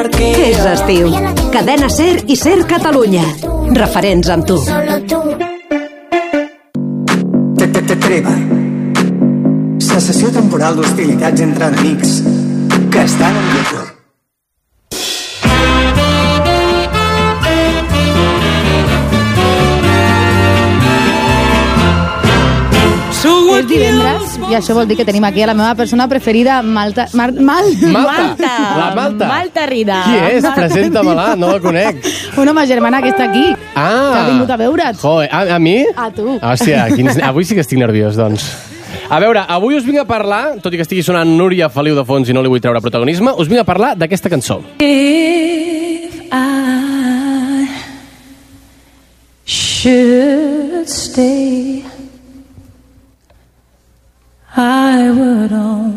És estiu. Cadena SER i SER Catalunya. Referents amb tu. Treva. Cessació temporal d'hostilitats entre enemics que estan en vigor. És divendres i això vol dir que tenim aquí a la meva persona preferida, Malta. Malta Rida. Qui és? Presenta-me-la, no la conec. Una home germana que està aquí, que ha vingut a veure't. Joder, a mi? A tu. Hòstia, avui sí que estic nerviós, doncs. A veure, avui us vinc a parlar, tot i que estigui sonant Núria Feliu de fons i no li vull treure protagonisme, us vinc a parlar d'aquesta cançó. If I should stay, I would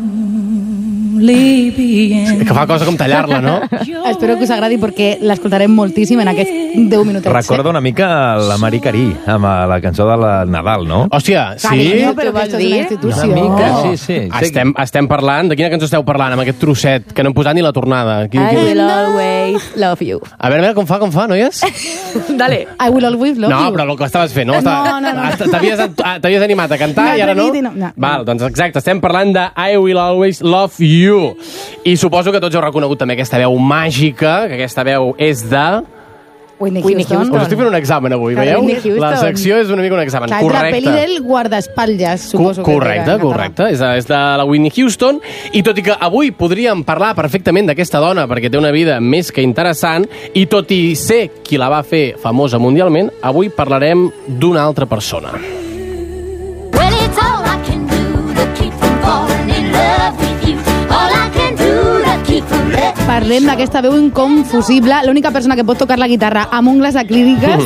only be in... Que fa cosa com tallar-la, no? Espero que us agradi perquè l'escoltarem moltíssim en aquests 10 minutets. Recorda una mica la Marie Carey, amb la cançó de la Nadal, no? Hòstia, sí? Carinyo, però aquesta és una institució. Una mica, sí. Estem parlant... De quina cançó esteu parlant, amb aquest trosset, que no hem posat ni la tornada? I will always love you. A veure, com fa, noies? Dale. I will always love you. No, però el que estaves fent, no? No. T'havies animat a cantar i ara no? No. Val, doncs exacte, estem parlant de I will always love you. I suposo que tots heu reconegut també aquesta veu màgica, que aquesta veu és de... Whitney Houston. Us estic fent un examen avui, veieu? La secció és una mica un examen. Clar, correcte. la pel·li del guardaespatlles, suposo que era. Correcte. És de la Whitney Houston. I tot i que avui podríem parlar perfectament d'aquesta dona, perquè té una vida més que interessant, i tot i ser qui la va fer famosa mundialment, avui parlarem d'una altra persona. Well, it's all I can do to keep from falling in love with you. All I can do to keep from letting... Parlem d'aquesta veu inconfusible, l'única persona que pot tocar la guitarra amb ungles acríliques.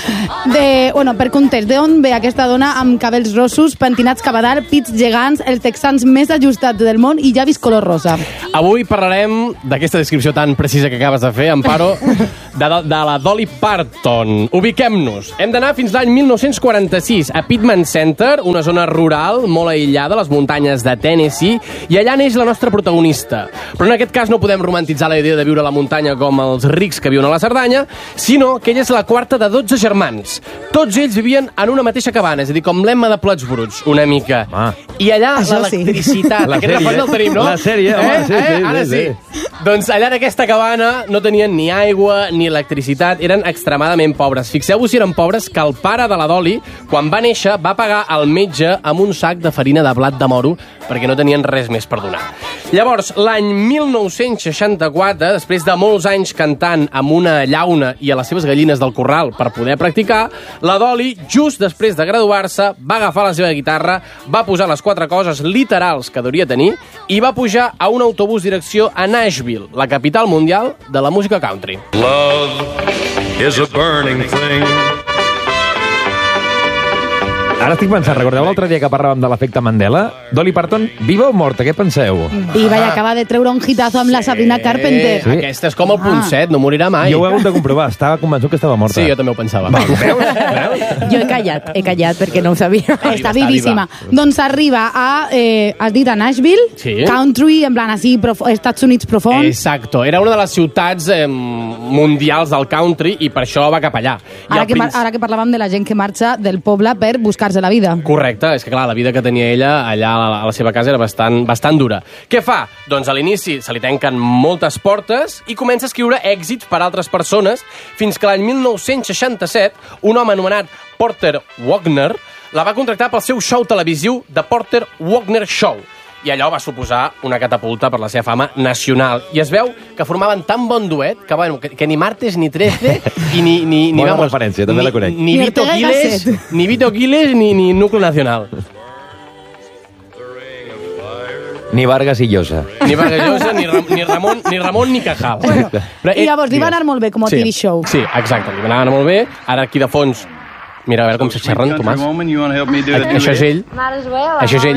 Per context, d'on ve aquesta dona amb cabells rossos, pentinats cap a dalt, pits gegants, els texans més ajustats del món i llavis color rosa? Avui parlarem d'aquesta descripció tan precisa que acabes de fer, Amparo, de la Dolly Parton. Ubiquem-nos. Hem d'anar fins l'any 1946 a Pittman Center, una zona rural molt aïllada, a les muntanyes de Tennessee, i allà neix la nostra protagonista. Però en aquest cas no podem romantitzar la idea de viure a la muntanya com els rics que viuen a la Cerdanya, sinó que ella és la quarta de 12 germans. Tots ells vivien en una mateixa cabana, és a dir, com l'Emma de Plats Bruts, una mica. I allà l'electricitat... La Aquest refrany el tenim, no? La sèrie, Ara sí. Doncs allà en aquesta cabana no tenien ni aigua ni electricitat, eren extremadament pobres. Fixeu-vos si eren pobres que el pare de la Dolly, quan va néixer, va pagar al metge amb un sac de farina de blat de moro perquè no tenien res més per donar. Llavors, l'any 1964, després de molts anys cantant amb una llauna i a les seves gallines del corral per poder practicar, la Dolly, just després de graduar-se, va agafar la seva guitarra, va posar les 4 coses literals que hauria tenir i va pujar a un autobús direcció a Nashville, la capital mundial de la música country. Love is a burning thing. Ara estic pensant, recordeu l'altre dia que parlàvem de l'efecte Mandela? Dolly Parton, viva o morta? Què penseu? Viva, i acaba de treure un hitazo amb la Sabrina Carpenter. Sí. Aquesta és com el punt 7, no morirà mai. Jo ho he hagut de comprovar, estava convençut que estava morta. Sí, jo també ho pensava. Veus? Jo he callat perquè no ho sabia. Està vivíssima. Doncs arriba a, has dit a Nashville, Sí. country, en plan així, Estats Units profund. Exacto. Era una de les ciutats mundials del country i per això va cap allà. Ara que parlàvem de la gent que marxa del poble per buscar-se la vida. Correcte, és que clar, la vida que tenia ella allà a la seva casa era bastant dura. Què fa? Doncs a l'inici se li tanquen moltes portes i comença a escriure èxits per a altres persones fins que l'any 1967 un home anomenat Porter Wagoner la va contractar pel seu show televisiu The Porter Wagoner Show. I allò va suposar una catapulta per la seva fama nacional. I es veu que formaven tan bon duet que ni martes ni 13 i ni Bona vamos, referència, també la conec. Ni Vito Quiles ni Núcleo Nacional. Ni Vargas i Llosa. Ni Vargas Llosa, ni Ramon ni Cajal. Bueno, i llavors li va anar molt bé com a TV show. Sí, exacte, li va anar molt bé. Ara aquí de fons, mira, a veure com se xerren, Tomàs. Això és ell. Això és ella.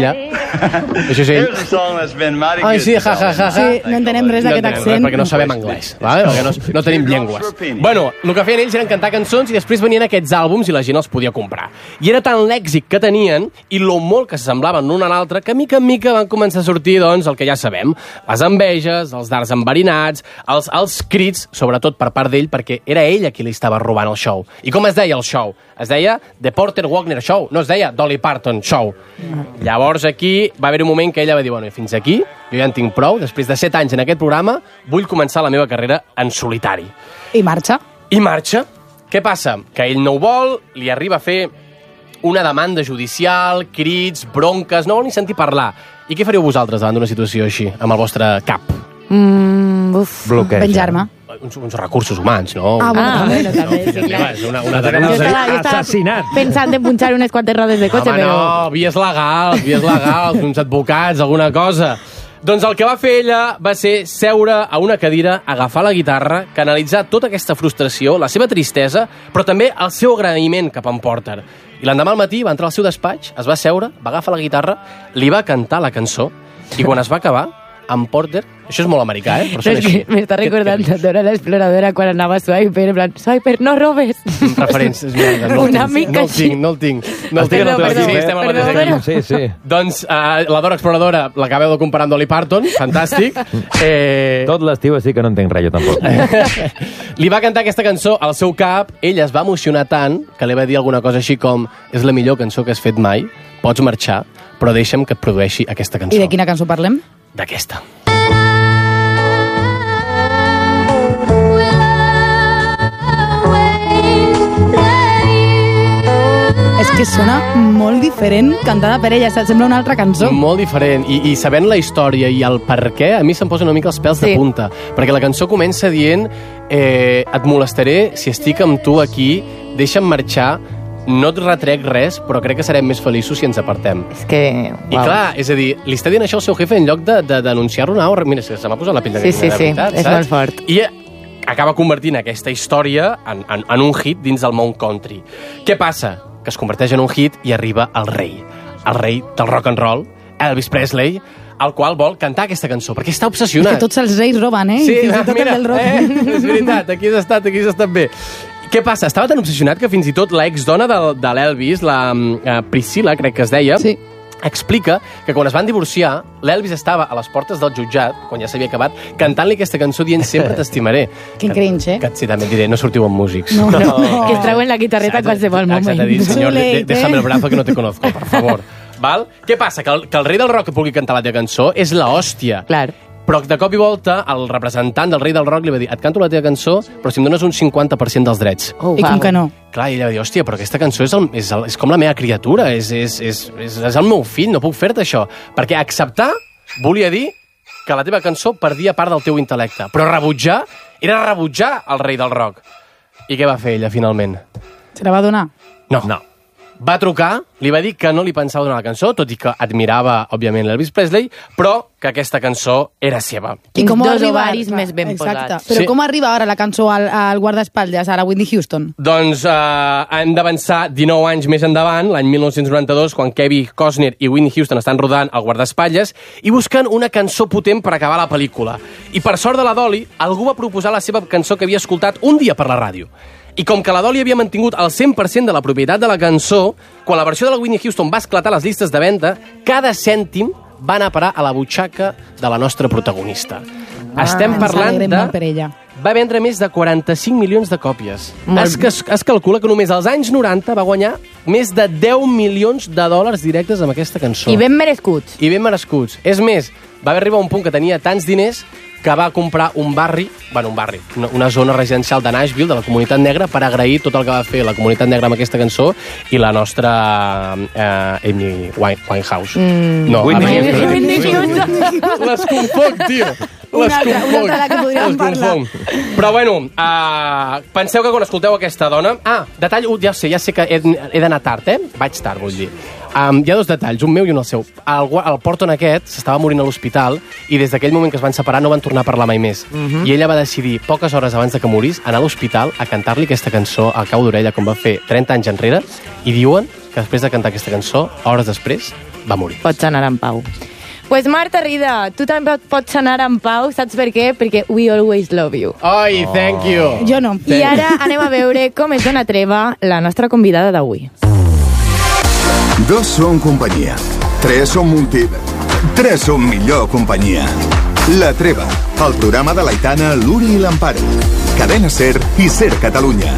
Això és ell. Here's a song that's been mighty Ai, good sí, to ja, ja, ja. Sí, no entenem res d'aquest accent. Perquè no sabem anglès, vale? Perquè no tenim llengües. Bueno, el que feien ells eren cantar cançons i després venien aquests àlbums i la gent els podia comprar. I era tant l'èxit que tenien i lo molt que s'assemblaven l'un a l'altre que mica en mica van començar a sortir, doncs, el que ja sabem, les enveges, els dards enverinats, els crits, sobretot per part d'ell, perquè era ell a qui li estava robant el show. I com es deia el show? Es deia The Porter Wagner Show, no es deia Dolly Parton Show. Llavors aquí va haver un moment que ella va dir, bueno, fins aquí, jo ja en tinc prou, després de 7 anys en aquest programa, vull començar la meva carrera en solitari. I marxa. I marxa. Què passa? Que ell no ho vol, li arriba a fer una demanda judicial, crits, bronques, no vol ni sentir parlar. I què faríeu vosaltres davant d'una situació així, amb el vostre cap? Bloqueja. Penjar-me. Uns recursos humans, no? També. Sí, clar. És una Jo denúncia. estava Assassinat. pensant en punxar unes quantes rodes de cotxe, Home, però... no, vies legals, uns advocats, alguna cosa. Doncs el que va fer ella va ser seure a una cadira, agafar la guitarra, canalitzar tota aquesta frustració, la seva tristesa, però també el seu agraïment cap a en Porter. I l'endemà al matí va entrar al seu despatx, es va seure, va agafar la guitarra, li va cantar la cançó, i quan es va acabar, en Porter... Això és molt americà, però No, són és així. que m'està recordant a Dora l'exploradora quan anava a Swiper, en plan, Swiper, no robes. Referències, merda, no Una el tinc, mica no el així. tinc, no el tinc. No el tinc, Perdó, no el tinc. perdó, Sí, estem al mateix perdó, equip. Sí, sí. Doncs la Dora Exploradora l'acabeu de comparar amb Dolly Parton, fantàstic. Tot l'estiu sí que no entenc res, jo tampoc. Li va cantar aquesta cançó al seu cap, ell es va emocionar tant que li va dir alguna cosa així com és la millor cançó que has fet mai, pots marxar, però deixa'm que et produeixi aquesta cançó. I de quina cançó parlem? D'aquesta. És que sona molt diferent cantada per ella, sembla una altra cançó. Molt diferent, i sabent la història i el per què, a mi se'm posen una mica els pèls de punta, perquè la cançó comença dient et molestaré si estic amb tu aquí, deixa'm marxar, no et retrec res, però crec que serem més feliços si ens apartem. És que... I clar, és a dir, li està dient això al seu jefe en lloc de denunciar-lo. Mira, se m'ha posat la pell de Sí, és molt fort. I acaba convertint aquesta història en un hit dins del món country. Què passa? Que es converteix en un hit i arriba el rei del rock and roll, Elvis Presley, el qual vol cantar aquesta cançó, perquè està obsessionat. És que tots els reis roben, eh? Sí, I fins i tot mira, el del rock. és veritat, aquí has estat bé. Què passa? Estava tan obsessionat que fins i tot l'exdona de l'Elvis, la Priscilla, crec que es deia, Sí. explica que quan es van divorciar, l'Elvis estava a les portes del jutjat, quan ja s'havia acabat, cantant-li aquesta cançó dient sempre t'estimaré. Quin cringe, eh? Que sí, també et diré, no sortiu amb músics. No. Que es treuen la guitarreta a qualsevol moment. Exacte, dir, senyor, Too late, déjame el brazo que no te conozco, per favor. Val? Què passa? Que el rei del rock que pugui cantar la teva cançó és la hòstia. Clar. Però de cop i volta el representant del rei del rock li va dir et canto la teva cançó, però si em dones un 50% dels drets. Oh, I com que no? Clar, i ella va dir, hòstia, però aquesta cançó és com la meva criatura, és el meu fill, no puc fer-te això. Perquè acceptar volia dir que la teva cançó perdia part del teu intel·lecte, però rebutjar era rebutjar el rei del rock. I què va fer ella, finalment? Se la va donar? No. Va trucar, li va dir que no li pensava donar la cançó, tot i que admirava, òbviament, l'Elvis Presley, però que aquesta cançó era seva. I com Dos arriba... ovaris més ben Exacte. posats. Però Sí. com arriba ara la cançó al guardaespatlles, a la Whitney Houston? Doncs hem d'avançar 19 anys més endavant, l'any 1992, quan Kevin Costner i Whitney Houston estan rodant el guardaespatlles i busquen una cançó potent per acabar la pel·lícula. I per sort de la Dolly, algú va proposar la seva cançó que havia escoltat un dia per la ràdio. I com que la Dolly havia mantingut el 100% de la propietat de la cançó, quan la versió de la Whitney Houston va esclatar les llistes de venda, cada cèntim va anar a parar a la butxaca de la nostra protagonista. Estem Ens parlant alegrem molt per de... ella. Va vendre més de 45 milions de còpies. Es calcula que només als anys 90 va guanyar més de 10 milions de dòlars directes amb aquesta cançó. I ben merescuts. I ben merescuts. És més, va arribar a un punt que tenia tants diners que va comprar un barri, una zona residencial de Nashville, de la comunitat negra, per agrair tot el que va fer la comunitat negra amb aquesta cançó i la nostra Amy Winehouse. No, Whitney Houston. Les confonc, tio. Una altra de la que podríem parlar. Però bueno, penseu que quan escolteu aquesta dona... Detall, ja sé que he d'anar tard, Vaig tard, vull dir. Hi ha dos detalls, un meu i un el seu. El Porton aquest s'estava morint a l'hospital i des d'aquell moment que es van separar no van tornar a parlar mai més. I ella va decidir, poques hores abans de que morís, anar a l'hospital a cantar-li aquesta cançó a cau d'orella, com va fer 30 anys enrere, i diuen que després de cantar aquesta cançó, hores després, va morir. Pots anar en pau. Pues Marta Rida, tu també pots anar en pau, saps per què? Perquè we always love you. Ai, thank you. Jo no. I ara anem a veure com es dona treva la nostra convidada d'avui. 2 són companyia, 3 són 3 són millor companyia. La Treva, el programa de l'Aitana, l'Uri i l'Amparo. Cadena SER i SER Catalunya.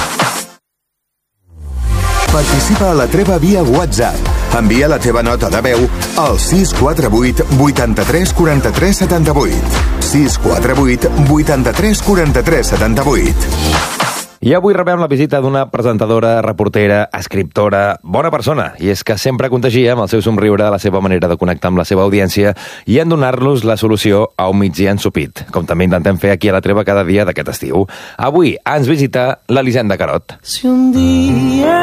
Participa a la Treva via WhatsApp. Envia la teva nota de veu al 648 83 43 78. 648 83 43 78. I avui rebem la visita d'una presentadora, reportera, escriptora, bona persona. I és que sempre contagia amb el seu somriure, la seva manera de connectar amb la seva audiència i en donar-los la solució a un migdia ensopit, com també intentem fer aquí a la Treva cada dia d'aquest estiu. Avui ens visita l'Elisenda Carot. Si un dia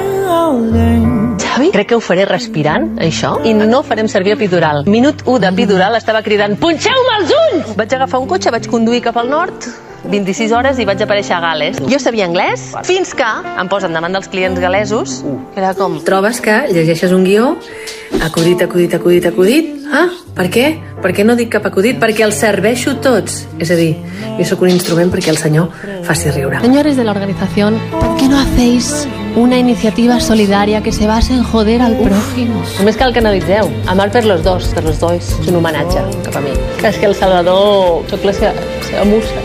Xavi, crec que ho faré respirant, això, i no farem servir epidural. Minut 1 d'epidural estava cridant «Punxeu-me els ulls!». Vaig agafar un cotxe, vaig conduir cap al nord, 26 hores, i vaig aparèixer a Gales. Jo sabia anglès, fins que em posen davant dels clients galesos. Era com... Trobes que llegeixes un guió, acudit, acudit, acudit, acudit. Ah, per què? Per què no dic cap acudit? Perquè els serveixo tots. És a dir, jo sóc un instrument perquè el senyor faci riure. Señores de la organización, ¿por qué no hacéis una iniciativa solidaria que se base en joder al prójimo? Només cal que analitzeu. Amar per los dos. És un homenatge cap a mi. Que és que el Salvador sóc la seva musa.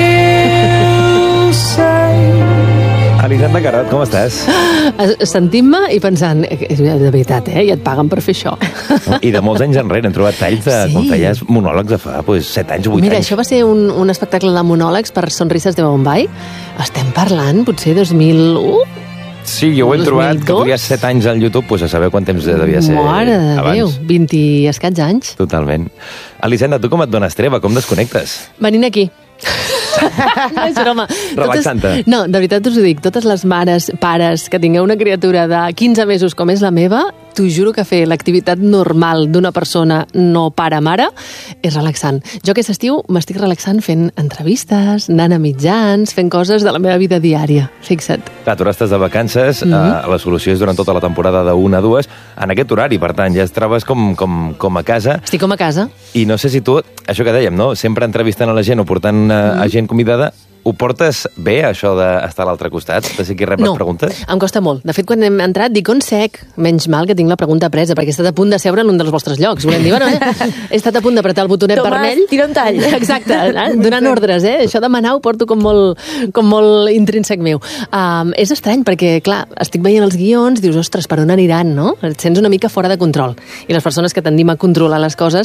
Elisenda Carot, com estàs? Sentint-me i pensant, de veritat, i et paguen per fer això. I de molts anys enrere, hem trobat talls de quan feies monòlegs de fa 7 anys, 8 anys. Mira, això va ser un espectacle de monòlegs per Sonrises de Bombay. Estem parlant, potser 2001? Sí, jo ho he trobat, que podries 7 anys al YouTube, doncs a saber quant temps devia ser Mare de Déu, 20 i escaig anys. Totalment. Elisenda, tu com et dones treva? Com desconnectes? Venint aquí. No és broma. Relaxant-te. No, de veritat us ho dic, totes les mares, pares, que tingueu una criatura de 15 mesos com és la meva, t'ho juro que fer l'activitat normal d'una persona no pare-mare és relaxant. Jo aquest estiu m'estic relaxant fent entrevistes, anant a mitjans, fent coses de la meva vida diària. Fixa't. Clar, tu ara estàs de vacances, la solució és durant tota la temporada de 1 a 2, en aquest horari, per tant, ja et trobes com a casa. Estic com a casa. I no sé si tu, això que dèiem, no? Sempre entrevistant a la gent o portant a gent convidada, ho portes bé, això d'estar a l'altre costat? De ser qui rep les preguntes? Em costa molt. De fet, quan hem entrat, dic on sec, menys mal que tinc la pregunta presa, perquè he estat a punt de seure en un dels vostres llocs. Volem dir, bueno, he estat a punt d'apretar el botonet vermell. Tira un tall. Exacte, donant ordres, Això de manar ho porto com molt intrínsec meu. És estrany, perquè, clar, estic veient els guions, dius, ostres, per on aniran, no? Et sents una mica fora de control. I les persones que tendim a controlar les coses,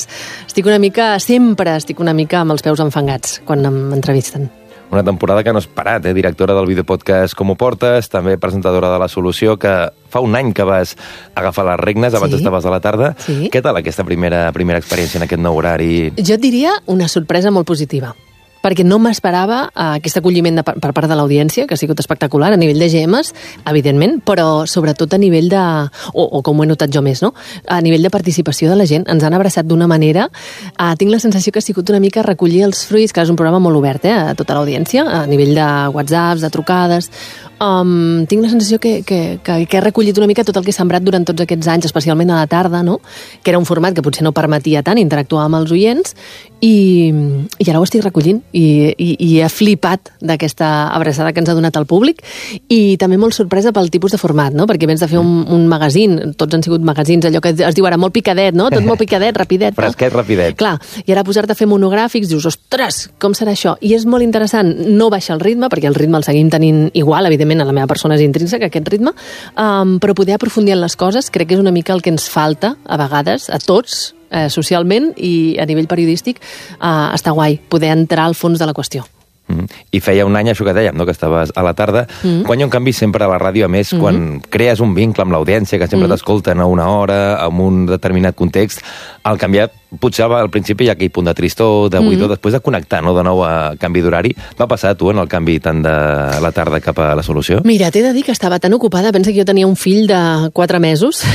sempre estic una mica amb els peus enfangats quan m'entrevisten. Una temporada que no has parat, directora del videopodcast Com ho portes, també presentadora de La Solució, que fa un any que vas agafar les regnes, abans estaves a la tarda. Sí. Què tal aquesta primera experiència en aquest nou horari? Jo et diria una sorpresa molt positiva, perquè no m'esperava aquest acolliment per part de l'audiència, que ha sigut espectacular a nivell de GMs, evidentment, però sobretot a nivell de... o com ho he notat jo més, no? A nivell de participació de la gent. Ens han abraçat d'una manera... tinc la sensació que ha sigut una mica recollir els fruits, que és un programa molt obert, a tota l'audiència, a nivell de WhatsApps, de trucades... tinc la sensació que he recollit una mica tot el que he sembrat durant tots aquests anys, especialment a la tarda, no? Que era un format que potser no permetia tant interactuar amb els oients, i ara ho estic recollint i he flipat d'aquesta abraçada que ens ha donat el públic, i també molt sorpresa pel tipus de format, no? Perquè vens de fer un magazín, tots han sigut magazins, allò que es diu ara molt picadet, no? Tot molt picadet, rapidet. Fresquet, rapidet. Clar, i ara posar-te a fer monogràfics, dius, ostres, com serà això? I és molt interessant no baixar el ritme, perquè el ritme el seguim tenint igual, evidentment, a la meva persona és intrínsec, aquest ritme, però poder aprofundir en les coses crec que és una mica el que ens falta, a vegades, a tots, socialment i a nivell periodístic, està guai, poder entrar al fons de la qüestió. I feia un any, això que dèiem, no? Que estaves a la tarda. Quan hi ha un canvi sempre a la ràdio, a més, quan crees un vincle amb l'audiència, que sempre t'escolten a una hora, en un determinat context, al canviar, potser al principi hi ha aquell punt de tristor, de buidor, després de connectar, no? De nou a canvi d'horari. Va passar a tu en el canvi tant de la tarda cap a La Solució? Mira, t'he de dir que estava tan ocupada, pensa que jo tenia un fill de 4 mesos,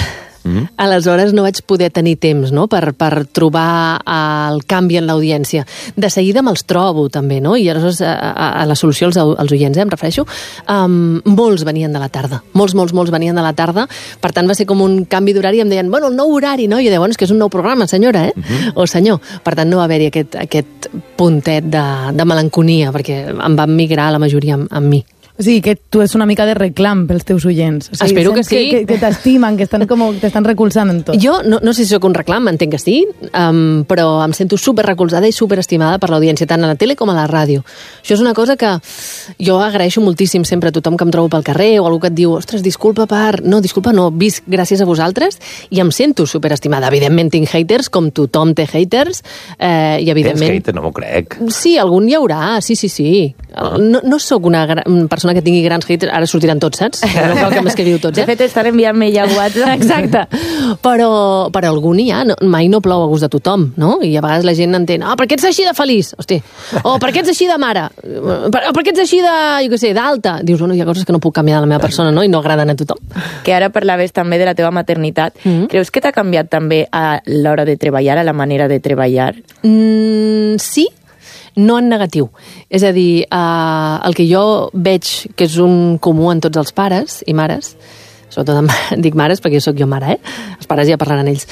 Aleshores no vaig poder tenir temps, no?, per trobar el canvi en l'audiència. De seguida me'ls trobo, també, no? I aleshores a la solució als oients, em refereixo, molts venien de la tarda. Molts venien de la tarda. Per tant, va ser com un canvi d'horari i em deien, bueno, el nou horari, no? I jo deia, bueno, és que és un nou programa, senyora, o senyor. Per tant, no va haver-hi aquest puntet de melanconia, perquè em van migrar la majoria amb mi. O sigui, que tu és una mica de reclam pels teus oients. O sigui, espero que sí. Que t'estimen, que t'estan recolzant en tot. Jo no sé si sóc un reclam, entenc que sí, però em sento superrecolzada i superestimada per l'audiència, tant a la tele com a la ràdio. Això és una cosa que jo agraeixo moltíssim sempre a tothom que em trobo pel carrer o algú que et diu, ostres, disculpa, visc gràcies a vosaltres i em sento superestimada. Evidentment tinc haters, com tothom té haters, i evidentment... Tens haters? No m'ho crec. Sí, algun hi haurà, sí. No sóc una persona que tingui grans haters, ara sortiran tots, saps? No cal que m'escriviu tots, De fet, estan enviant-me ja WhatsApp. Exacte. Però algun hi ha, mai no plou a gust de tothom, no? I a vegades la gent entén, per què ets així de feliç? Hosti. O per què ets així de mare? Per què ets així de, jo què sé, d'alta? Dius, bueno, hi ha coses que no puc canviar de la meva persona, no? I no agraden a tothom. Que ara parlaves també de la teva maternitat. Creus que t'ha canviat també a l'hora de treballar, a la manera de treballar? Sí, no en negatiu. És a dir, el que jo veig que és un comú en tots els pares i mares, sobretot dic mares perquè sóc jo mare, els pares ja parlaran ells,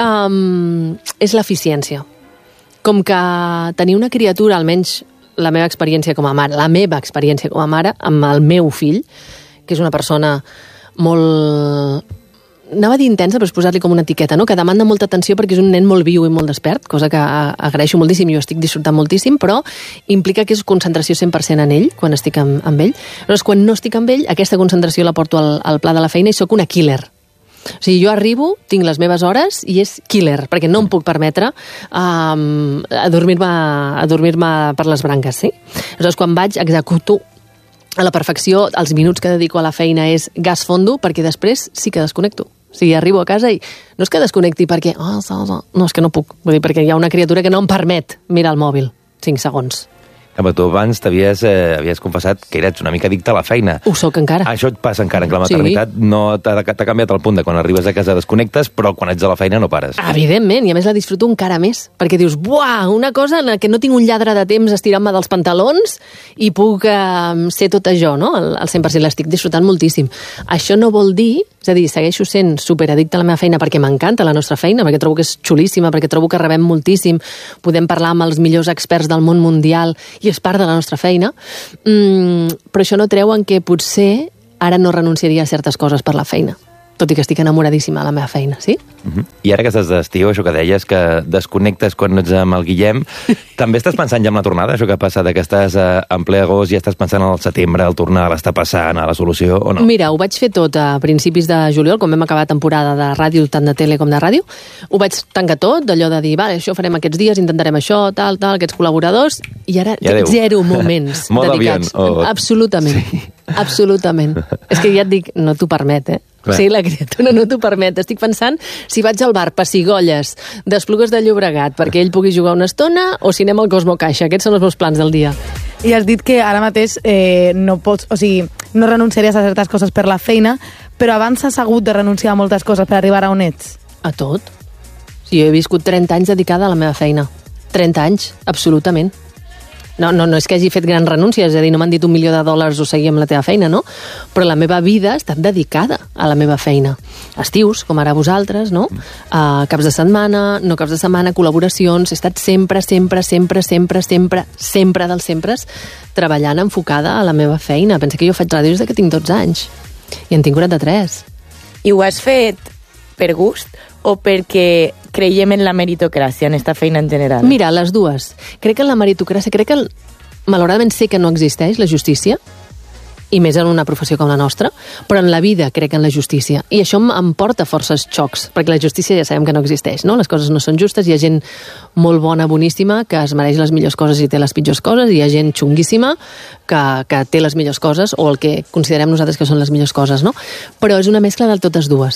és l'eficiència. Com que tenir una criatura, almenys la meva experiència com a mare, amb el meu fill, que és una persona molt... Anava a dir intensa, però és posar-li com una etiqueta, no? Que demanda molta atenció perquè és un nen molt viu i molt despert, cosa que agraeixo moltíssim i ho estic disfrutant moltíssim, però implica que és concentració 100% en ell, quan estic amb ell. Llavors, quan no estic amb ell, aquesta concentració la porto al pla de la feina i sóc una killer. O sigui, jo arribo, tinc les meves hores i és killer, perquè no em puc permetre adormir-me per les branques, sí? Aleshores, quan vaig, executo a la perfecció, els minuts que dedico a la feina és gas fondo, perquè després sí que desconnecto. O sigui, arribo a casa i no és que desconnecti perquè... No, és que no puc. Vull dir, perquè hi ha una criatura que no em permet mirar el mòbil 5 segons. Però tu abans havies confessat que eres una mica addicte a la feina. Ho soc encara. Això et passa encara, que la maternitat no t'ha canviat el punt de quan arribes a casa desconnectes, però quan ets a la feina no pares. Evidentment, i a més la disfruto encara més, perquè dius, buah, una cosa en la que no tinc un lladre de temps estirant-me dels pantalons i puc ser tot això, no? Al 100%, l'estic disfrutant moltíssim. Això no vol dir, és a dir, segueixo sent superaddicte a la meva feina perquè m'encanta la nostra feina, perquè trobo que és xulíssima, perquè trobo que rebem moltíssim, podem parlar amb els millors experts del món mundial i és part de la nostra feina, però això no treu en que potser ara no renunciaria a certes coses per la feina, tot i que estic enamoradíssima de la meva feina, sí? I ara que estàs d'estiu, això que deies, que desconnectes quan no ets amb el Guillem, també estàs pensant ja en la tornada, això que passa de que estàs en ple agost i ja estàs pensant al setembre, al tornar, a l'estar passant, a la solució, o no? Mira, ho vaig fer tot a principis de juliol, quan vam acabar temporada de ràdio, tant de tele com de ràdio. Ho vaig tancar tot, d'allò de dir, vale, això farem aquests dies, intentarem això, tal, aquests col·laboradors, i ara zero moments dedicats. Absolutament. Sí. Absolutament. És que ja et dic, no t'ho permet, Sí, la criatura no t'ho permet. Estic pensant si vaig al bar Pessigolles d'Esplugues de Llobregat perquè ell pugui jugar una estona o si anem al Cosmo Caixa. Aquests són els meus plans del dia. I has dit que ara mateix no pots, o sigui, no renunciaries a certes coses per la feina, però abans has hagut de renunciar a moltes coses per arribar a on ets. A tot. Sí, jo he viscut 30 anys dedicada a la meva feina. 30 anys, absolutament. No és que hagi fet grans renúncies, és a dir, no m'han dit $1 milió o seguir amb la teva feina, no? Però la meva vida ha estat dedicada a la meva feina. Estius, com ara vosaltres, no? Caps de setmana, no caps de setmana, col·laboracions, he estat sempre dels sempres treballant enfocada a la meva feina. Pensa que jo faig ràdio des que tinc 12 anys i en tinc 43. I ho has fet per gust o perquè creiem en la meritocràcia, en esta feina en general? Mira, les dues. Crec en la meritocràcia, malauradament sé que no existeix la justícia, i més en una professió com la nostra, però en la vida crec en la justícia. I això em porta forces xocs, perquè la justícia ja sabem que no existeix, no? Les coses no són justes, hi ha gent molt bona, boníssima, que es mereix les millors coses i té les pitjors coses, i hi ha gent xunguíssima que té les millors coses, o el que considerem nosaltres que són les millors coses, no? Però és una mescla de totes dues.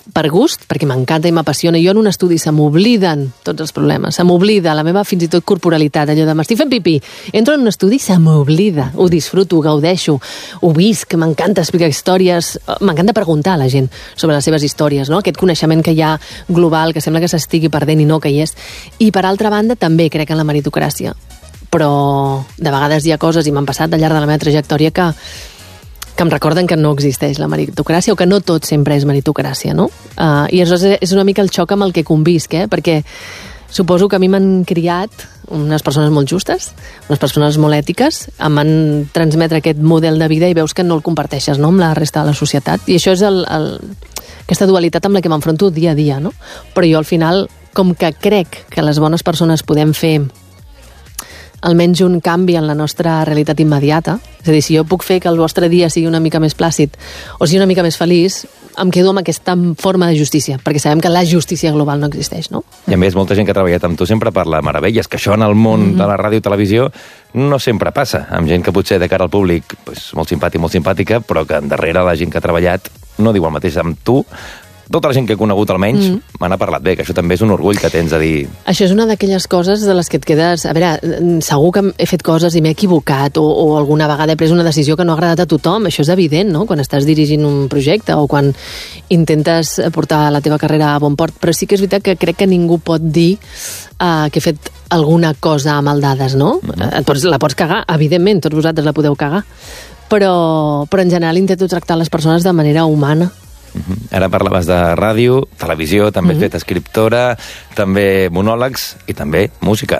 per gust, perquè m'encanta i m'apassiona. Jo en un estudi se m'obliden tots els problemes, se m'oblida la meva fins i tot corporalitat, allò de m'estic fent pipí. Entro en un estudi, se m'oblida, ho disfruto, ho gaudeixo, ho visc, m'encanta explicar històries, m'encanta preguntar a la gent sobre les seves històries, no? Aquest coneixement que hi ha global, que sembla que s'estigui perdent i no que hi és. I per altra banda, també crec en la meritocràcia. Però de vegades hi ha coses, i m'han passat al llarg de la meva trajectòria, que em recorden que no existeix la meritocràcia o que no tot sempre és meritocràcia, no? I això és una mica el xoc amb el que convisc, perquè suposo que a mi m'han criat unes persones molt justes, unes persones molt ètiques, em van transmetre aquest model de vida i veus que no el comparteixes, no?, amb la resta de la societat. I això és aquesta dualitat amb la que m'enfronto dia a dia, no? Però jo al final, com que crec que les bones persones podem fer almenys un canvi en la nostra realitat immediata. És a dir, si jo puc fer que el vostre dia sigui una mica més plàcid o sigui una mica més feliç, em quedo amb aquesta forma de justícia, perquè sabem que la justícia global no existeix, no? I a més, molta gent que ha treballat amb tu sempre parla meravelles, que això en el món de la ràdio i televisió no sempre passa, amb gent que potser de cara al públic molt simpàtic, molt simpàtica, però que darrere la gent que ha treballat no diu el mateix amb tu. Tota la gent que he conegut almenys me n'ha parlat bé, que això també és un orgull que tens a dir... Això és una d'aquelles coses de les que et quedes... A veure, segur que he fet coses i m'he equivocat o alguna vegada he pres una decisió que no ha agradat a tothom. Això és evident, no?, quan estàs dirigint un projecte o quan intentes portar la teva carrera a bon port. Però sí que és veritat que crec que ningú pot dir que he fet alguna cosa a maldades, no? La pots cagar, evidentment, tots vosaltres la podeu cagar. Però en general intento tractar les persones de manera humana. Ara parlaves de ràdio, televisió, també has fet escriptora, també monòlegs i també música.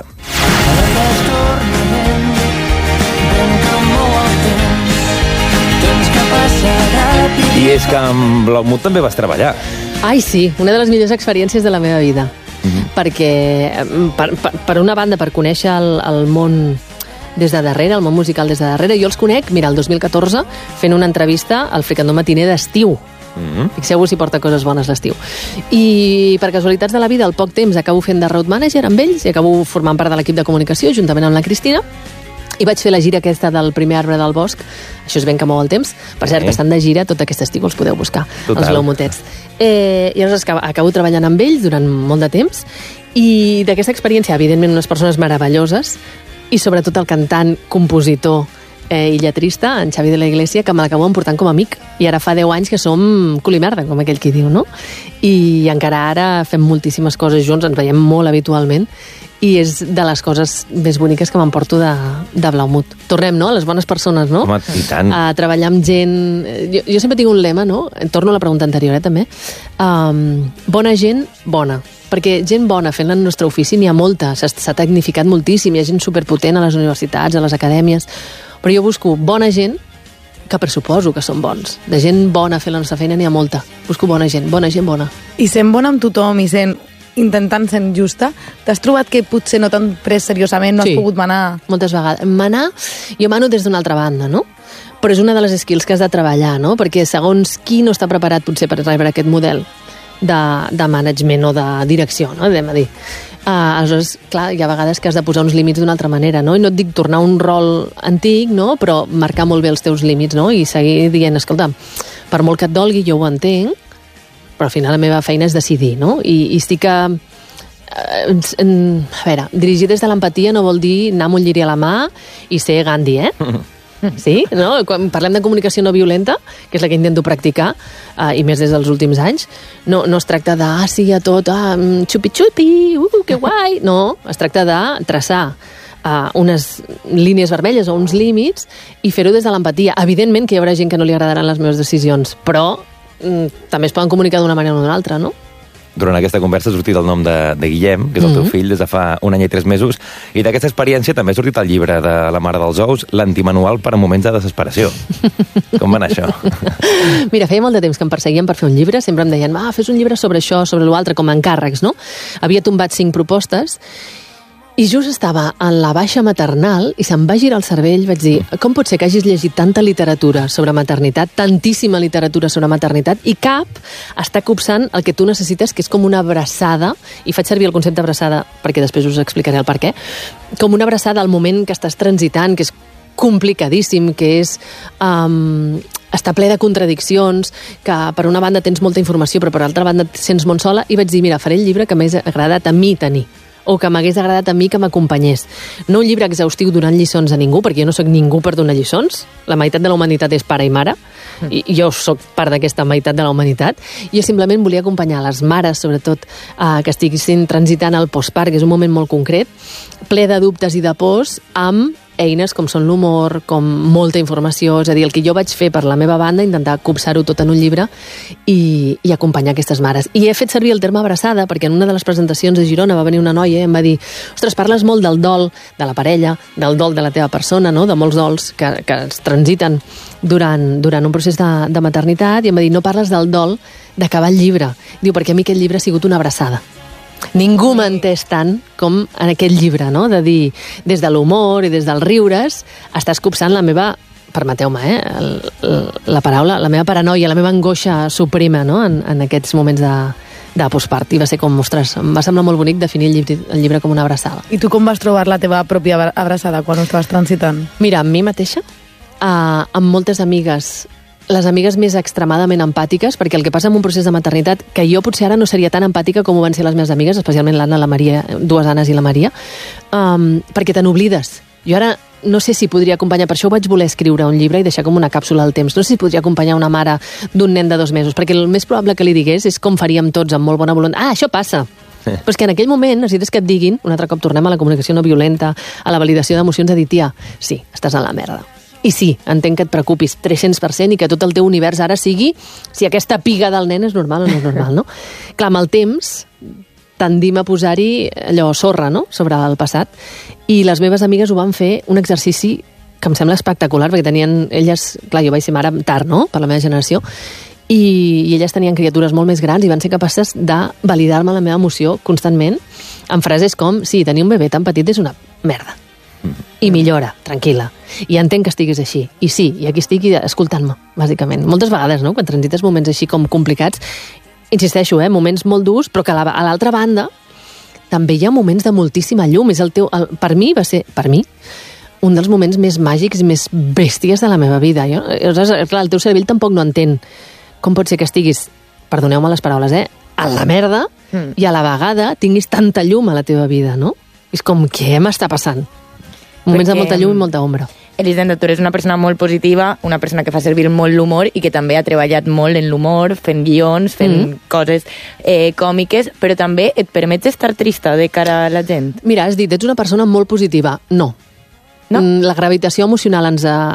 I és que amb Blaumut també vas treballar. Ai, sí, una de les millors experiències de la meva vida. Perquè, per una banda, per conèixer el món des de darrere, el món musical des de darrere, jo els conec, mira, el 2014, fent una entrevista al Fricandó Matiner d'estiu. Fixeu-vos si porta coses bones l'estiu. I per casualitats de la vida, al poc temps acabo fent de road manager amb ells i acabo formant part de l'equip de comunicació juntament amb la Cristina i vaig fer la gira aquesta del primer arbre del bosc. Això és ben que mou el temps. Per cert, que estan de gira tot aquest estiu, els podeu buscar. Total. Els Blaumutets. I llavors acabo treballant amb ells durant molt de temps i d'aquesta experiència, evidentment, unes persones meravelloses i sobretot el cantant, compositor i lletrista, en Xavi de la Iglesia, que me l'acabo emportant com a amic. I ara fa 10 anys que som cul i merda, com aquell qui diu, no? I encara ara fem moltíssimes coses junts, ens veiem molt habitualment, i és de les coses més boniques que m'emporto de Blaumut. Tornem, no?, a les bones persones, no? Home, i tant. A treballar amb gent... Jo sempre tinc un lema, no? Torno a la pregunta anterior, també. Bona gent, bona. Perquè gent bona fent el nostre ofici n'hi ha molta, s'ha tecnificat moltíssim, hi ha gent superpotent a les universitats, a les acadèmies, però jo busco bona gent, que pressuposo que són bons. De gent bona fent la nostra feina n'hi ha molta. Busco bona gent bona. I sent bona amb tothom i intentant ser justa, t'has trobat que potser no t'han pres seriosament, no has pogut manar? Moltes vegades. Manar, jo mano des d'una altra banda, no? Però és una de les skills que has de treballar, no? Perquè segons qui no està preparat potser per rebre aquest model de management o de direcció, no?, anem a dir. Aleshores, clar, hi ha vegades que has de posar uns límits d'una altra manera, no? I no et dic tornar a un rol antic, no?, però marcar molt bé els teus límits, no?, i seguir dient, escolta, per molt que et dolgui, jo ho entenc, però al final la meva feina és decidir, no? I estic a veure, dirigir des de l'empatia no vol dir anar amb un lliri a la mà i ser Gandhi, Sí? No? Quan parlem de comunicació no violenta, que és la que intento practicar, i més des dels últims anys, no es tracta de, sí, a tot, xupi-xupi, que guai. No, es tracta de traçar unes línies vermelles o uns límits i fer-ho des de l'empatia. Evidentment que hi haurà gent que no li agradaran les meves decisions, però també es poden comunicar d'una manera o d'una altra, no? Durant aquesta conversa ha sortit el nom de Guillem, que és el teu fill, des de fa 1 any i 3 mesos, i d'aquesta experiència també ha sortit el llibre de la Mare dels Ous, l'antimanual per a moments de desesperació. Com va anar això? Mira, feia molt de temps que em perseguien per fer un llibre, sempre em deien, fes un llibre sobre això, sobre l'altre, com a encàrrecs, no? Havia tombat 5 propostes, i just estava en la baixa maternal i se'm va girar el cervell, vaig dir, com pot ser que hagis llegit tanta literatura sobre maternitat, tantíssima literatura sobre maternitat, i cap està copsant el que tu necessites, que és com una abraçada, i faig servir el concepte abraçada perquè després us explicaré el per què, com una abraçada al moment que estàs transitant, que és complicadíssim, que és està ple de contradiccions, que per una banda tens molta informació, però per altra banda et sents molt sola, i vaig dir, mira, faré el llibre que m'hagués agradat a mi tenir, o que m'hagués agradat a mi que m'acompanyés. No un llibre exhaustiu donant lliçons a ningú, perquè jo no sóc ningú per donar lliçons. La meitat de la humanitat és pare i mare, i jo sóc part d'aquesta meitat de la humanitat. Jo simplement volia acompanyar les mares, sobretot, que estiguessin transitant al postpart, que és un moment molt concret, ple de dubtes i de pors, amb eines com són l'humor, com molta informació, és a dir, el que jo vaig fer per la meva banda, intentar copsar-ho tot en un llibre i acompanyar aquestes mares. I he fet servir el terme abraçada, perquè en una de les presentacions de Girona va venir una noia i em va dir, ostres, parles molt del dol de la parella, del dol de la teva persona, no? De molts dols que es transiten durant un procés de maternitat, i em va dir, no parles del dol d'acabar el llibre. Diu, perquè a mi aquest llibre ha sigut una abraçada. Ningú m'ha entès tant com en aquest llibre, no? De dir, des de l'humor i des dels riures, estàs copsant la meva, permeteu-me, la paraula, la meva paranoia, la meva angoixa suprema, no? En aquests moments de postpart. I va ser com, ostres, em va semblar molt bonic definir el llibre com una abraçada. I tu com vas trobar la teva pròpia abraçada quan ho estaves transitant? Mira, amb mi mateixa, amb moltes amigues, les amigues més extremadament empàtiques, perquè el que passa en un procés de maternitat, que jo potser ara no seria tan empàtica com ho van ser les meves amigues, especialment l'Anna, la Maria, dues Annes i la Maria, perquè te n'oblides. Jo ara no sé si podria acompanyar, per això vaig voler escriure un llibre i deixar com una càpsula al temps, no sé si podria acompanyar una mare d'un nen de 2 mesos, perquè el més probable que li digués és com faríem tots, amb molt bona voluntat. Això passa! Però és que en aquell moment necessites que et diguin, un altre cop tornem a la comunicació no violenta, a la validació d'emocions, de dir, tia, sí, estàs a la merda. I sí, entenc que et preocupis 300% i que tot el teu univers ara sigui si aquesta piga del nen és normal o no és normal, no? Clar, amb el temps tendim a posar-hi allò sorra, no?, sobre el passat, i les meves amigues ho van fer un exercici que em sembla espectacular, perquè tenien elles, clar, jo vaig ser mare tard, no?, per la meva generació, i elles tenien criatures molt més grans i van ser capaces de validar-me la meva emoció constantment amb frases com, sí, tenir un bebè tan petit és una merda. I millora, tranquil·la. I entenc que estiguis així. I sí, i aquí estic escoltant-me, bàsicament. Moltes vegades, no?, quan transites moments així com complicats, insisteixo, moments molt durs, però que a l'altra banda també hi ha moments de moltíssima llum. És per mi va ser, un dels moments més màgics i més bèsties de la meva vida. Clar, el teu cervell tampoc no entén com pot ser que estiguis, perdoneu-me les paraules, a la merda i a la vegada tinguis tanta llum a la teva vida, no? És com, què m'està passant? Moments de molta llum i molta ombra. Elisenda, tu eres una persona molt positiva, una persona que fa servir molt l'humor i que també ha treballat molt en l'humor, fent guions, fent coses còmiques, però també et permets estar trista de cara a la gent? Mira, has dit, ets una persona molt positiva. No. La gravitació emocional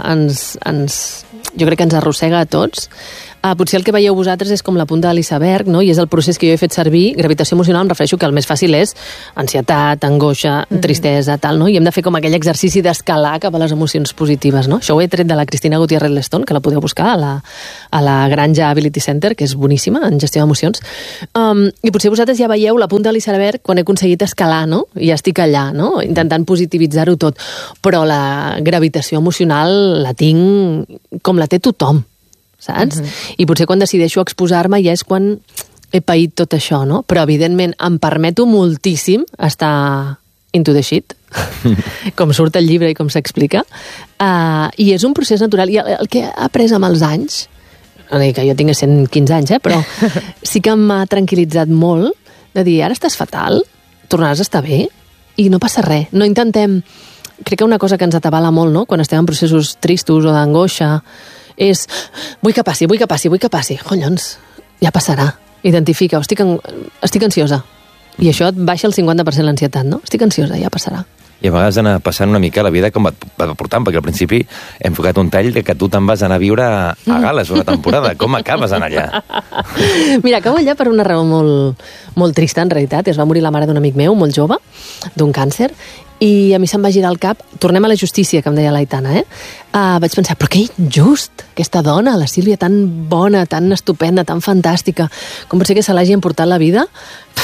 jo crec que ens arrossega a tots. Potser el que veieu vosaltres és com la punta de l'iceberg, no? I és el procés que jo he fet servir. Gravitació emocional, em refereixo que el més fàcil és ansietat, angoixa, tristesa, tal, no? I hem de fer com aquell exercici d'escalar cap a les emocions positives, no? Això ho he tret de la Cristina Gutiérrez Lestón, que la podeu buscar a la Granja Ability Center, que és boníssima en gestió d'emocions. I potser vosaltres ja veieu la punta de l'iceberg quan he aconseguit escalar, no? I ja estic allà, no? Intentant positivitzar-ho tot. Però la gravitació emocional la tinc com la té tothom, saps? I potser quan decideixo exposar-me ja és quan he paït tot això, no? Però, evidentment, em permeto moltíssim estar into the shit, com surt el llibre i com s'explica, i és un procés natural. I el que he après amb els anys, no dic que jo tinc 115 anys, però sí que m'ha tranquil·litzat molt de dir, ara estàs fatal, tornaràs a estar bé, i no passa res. No intentem... Crec que una cosa que ens atabala molt, no?, quan estem en processos tristos o d'angoixa, és, vull que passi. Collons, ja passarà. Identifica, estic ansiosa. I això et baixa el 50% l'ansietat, no? Estic ansiosa, ja passarà. I a vegades anar passant una mica la vida com va portant, perquè al principi hem focat un tall que tu te'n vas anar a viure a Gal·les una temporada. Com acabes anar allà? Mira, acabo allà per una raó molt trista, en realitat. Es va morir la mare d'un amic meu, molt jove, d'un càncer, i a mi se'm va girar el cap. Tornem a la justícia, que em deia l'Aitana, vaig pensar, però que injust, aquesta dona, la Sílvia, tan bona, tan estupenda, tan fantàstica, com pot ser que se l'hagi emportat la vida?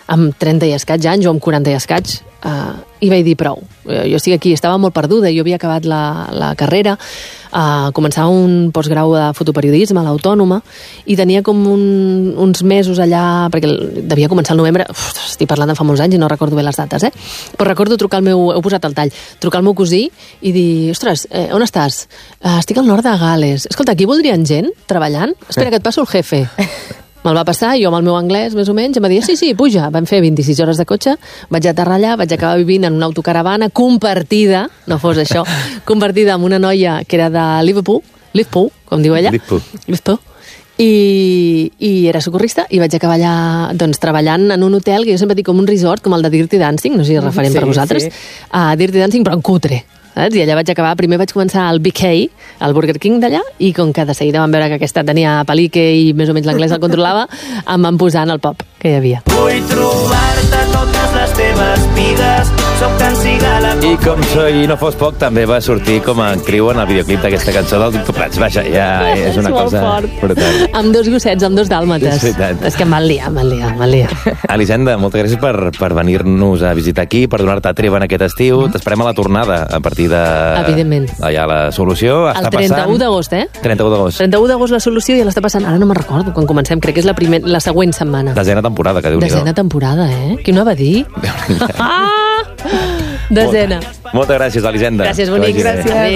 amb 30 i escaig anys o amb 40 i escaig, i vaig dir prou. Jo estic aquí, estava molt perduda, jo havia acabat la carrera, començava un postgrau de fotoperiodisme a l'Autònoma i tenia com uns mesos allà, perquè devia començar al novembre, estic parlant de fa molts anys i no recordo bé les dates, però recordo trucar al meu, heu posat el tall, trucar al meu cosí i dir, ostres, on estàs? Estic al nord de Gales. Escolta, aquí voldrien gent treballant? Espera, que et passo el jefe. Me'l va passar, jo amb el meu anglès, més o menys, em va dir, sí, puja. Vam fer 26 hores de cotxe, vaig aterrar allà, vaig acabar vivint en una autocaravana compartida, no fos això, compartida amb una noia que era de Liverpool, com diu ella. Liverpool. I era socorrista i vaig acabar allà doncs, treballant en un hotel que jo sempre dic com un resort, com el de Dirty Dancing, no sé si és referent per vosaltres, Dirty Dancing però en cutre. I allà vaig acabar, primer vaig començar al BK, al Burger King d'allà, i com que de seguida vam veure que aquesta tenia palique i més o menys l'anglès el controlava, em van posar en el pop que hi havia. Vull trobar-te totes les teves pigues, soc tan cigala... I com Soy no fos poc, també va sortir com a actriu en el videoclip d'aquesta cançó del Doctor Prats. Vaja, ja és una cosa brutal. Amb 2 gossets, amb 2 dàlmates. És que em van liar. Elisenda, moltes gràcies per venir-nos a visitar aquí, per donar-te treva en aquest estiu. T'esperem a la tornada, a partir de... Evidentment. Allà la solució està passant... El 31 d'agost, 31 d'agost. 31 d'agost la solució ja l'està passant. Ara no me'n recordo quan comencem, crec que és la següent setmana. Desena temporada, que Déu-n'hi-do. Desena temporada, Qui no va dir? Desena. Moltes gràcies, Elisenda. Gràcies, bonics. Gràcies.